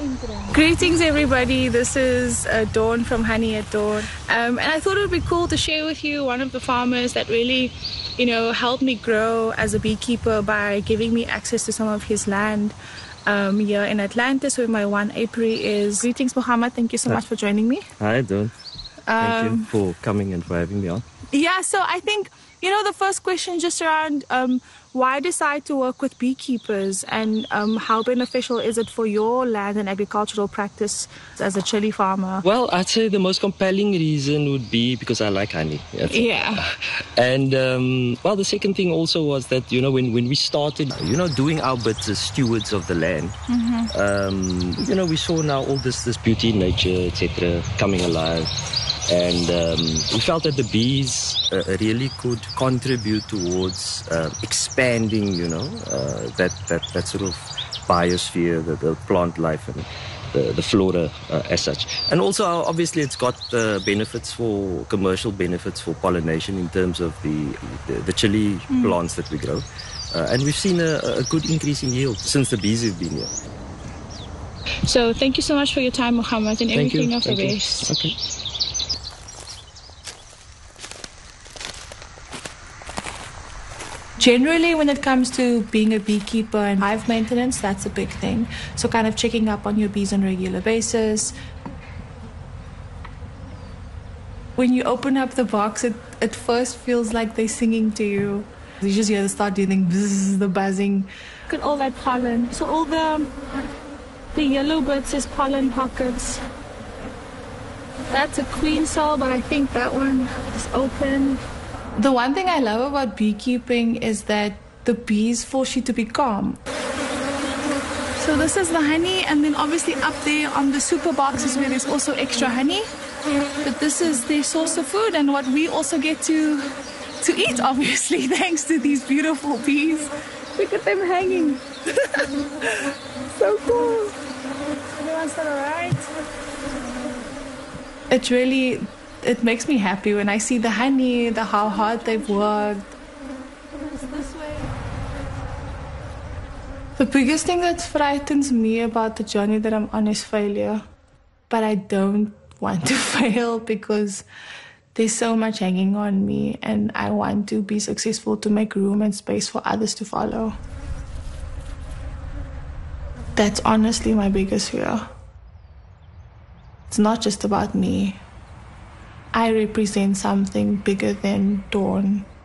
Greetings, everybody. This is Dawn from Honey at Dawn. And I thought it would be cool to share with you one of the farmers that really, helped me grow as a beekeeper by giving me access to some of his land here in Atlantis, where my one apiary is. Greetings, Muhammad. Thank you so much for joining me. Hi, Dawn. Thank you for coming and for having me on. Yeah, so I think, the first question just around why decide to work with beekeepers, and how beneficial is it for your land and agricultural practice as a chili farmer? Well, I'd say the most compelling reason would be because I like honey. Yeah. And, the second thing also was that, when we started, doing our bits as stewards of the land, we saw now all this beauty in nature, etc., coming alive. And we felt that the bees really could contribute towards expanding, that sort of biosphere, the plant life and the flora as such. And also, obviously, it's got commercial benefits for pollination in terms of the chili plants that we grow. And we've seen a good increase in yield since the bees have been here. So thank you so much for your time, Muhammad, and everything of the best. Okay. Generally, when it comes to being a beekeeper and hive maintenance, that's a big thing. So kind of checking up on your bees on a regular basis. When you open up the box, it at first feels like they're singing to you. You just hear the start doing bzzz, the buzzing. Look at all that pollen. So all the yellow bits is pollen pockets. That's a queen cell, but I think that one is open. The one thing I love about beekeeping is that the bees force you to be calm. So this is the honey, and then obviously up there on the super boxes where there's also extra honey. But this is their source of food and what we also get to eat, obviously, thanks to these beautiful bees. Look at them hanging. So cool. Everyone's all right. It makes me happy when I see the honey, how hard they've worked. It's this way. The biggest thing that frightens me about the journey that I'm on is failure. But I don't want to fail because there's so much hanging on me, and I want to be successful to make room and space for others to follow. That's honestly my biggest fear. It's not just about me. I represent something bigger than Dawn.